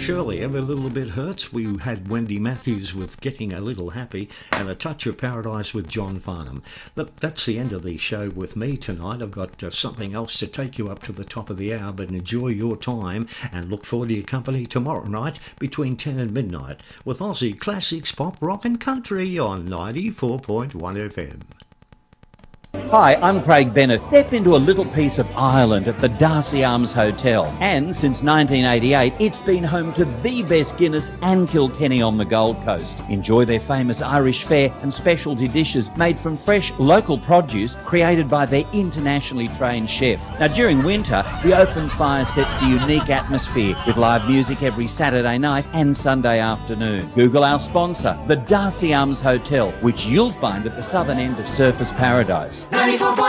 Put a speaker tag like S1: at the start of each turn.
S1: Shirley, every little bit hurts. We had Wendy Matthews with Getting a Little Happy and A Touch of Paradise with John Farnham. Look, that's the end of the show with me tonight. I've got something else to take you up to the top of the hour, but enjoy your time and look forward to your company tomorrow night between 10 and midnight with Aussie classics, pop, rock and country on 94.1 FM.
S2: Hi, I'm Craig Bennett. Step into a little piece of Ireland at the Darcy Arms Hotel. And since 1988, it's been home to the best Guinness and Kilkenny on the Gold Coast. Enjoy their famous Irish fare and specialty dishes made from fresh local produce created by their internationally trained chef. Now, during winter, the open fire sets the unique atmosphere with live music every Saturday night and Sunday afternoon. Google our sponsor, the Darcy Arms Hotel, which you'll find at the southern end of Surfers Paradise.
S3: 94.1